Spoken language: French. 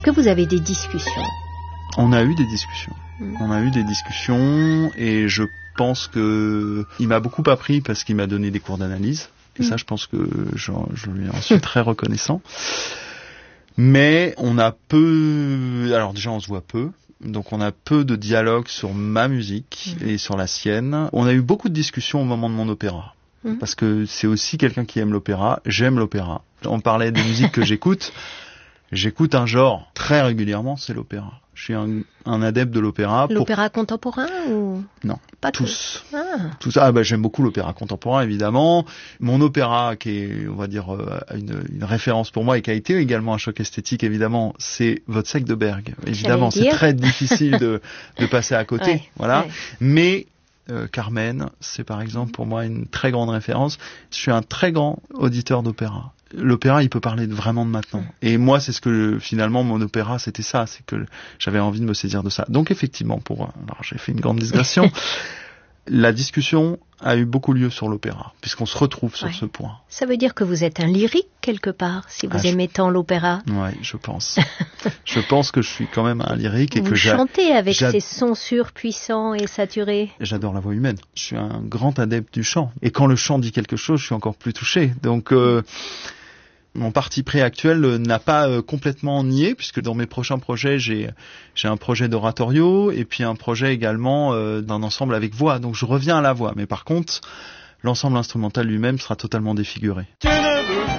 Que vous avez des discussions? On a eu des discussions. On a eu des discussions et je pense que il m'a beaucoup appris parce qu'il m'a donné des cours d'analyse. Et ça, je pense que je lui en suis très reconnaissant. Mais on a peu... Alors déjà, on se voit peu. Donc on a peu de dialogue sur ma musique et sur la sienne. On a eu beaucoup de discussions au moment de mon opéra. Parce que c'est aussi quelqu'un qui aime l'opéra. J'aime l'opéra. On parlait des musiques que j'écoute. J'écoute un genre très régulièrement, c'est l'opéra. Je suis un adepte de l'opéra. L'opéra contemporain ou... Non, pas tous. Tous. Ah bah j'aime beaucoup l'opéra contemporain évidemment. Mon opéra qui est, on va dire, une référence pour moi et qui a été également un choc esthétique évidemment, c'est Wozzeck de Berg. Évidemment, c'est très difficile de passer à côté, ouais, voilà. Ouais. Mais Carmen, c'est par exemple pour moi une très grande référence. Je suis un très grand auditeur d'opéra. L'opéra, il peut parler vraiment de maintenant. Et moi, c'est ce que, finalement, mon opéra, c'était ça. C'est que j'avais envie de me saisir de ça. Donc, effectivement, alors, j'ai fait une grande digression. La discussion a eu beaucoup lieu sur l'opéra, puisqu'on se retrouve sur ce point. Ça veut dire que vous êtes un lyrique, quelque part, si vous aimez tant l'opéra. Ouais, je pense. Je pense que je suis quand même un lyrique. Vous chantez avec ces sons surpuissants et saturés. J'adore la voix humaine. Je suis un grand adepte du chant. Et quand le chant dit quelque chose, je suis encore plus touché. Donc... mon parti pris actuel n'a pas complètement nié, puisque dans mes prochains projets, j'ai un projet d'oratorio et puis un projet également d'un ensemble avec voix. Donc je reviens à la voix. Mais par contre, l'ensemble instrumental lui-même sera totalement défiguré.